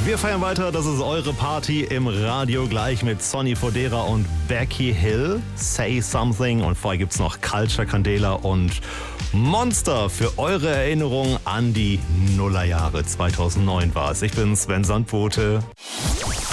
Wir feiern weiter, das ist eure Party im Radio, gleich mit Sonny Fodera und Becky Hill. Say Something. Und vorher gibt's noch Culture Candela und Monster für eure Erinnerung an die Nullerjahre. 2009 war es. Ich bin Sven Sandbote.